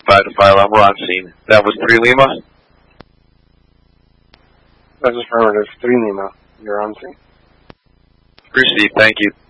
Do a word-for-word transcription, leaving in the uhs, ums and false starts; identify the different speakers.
Speaker 1: five to file out. We're on scene. That was three Lima?
Speaker 2: That's affirmative. three Lima. You're on scene.
Speaker 1: Received. Thank you.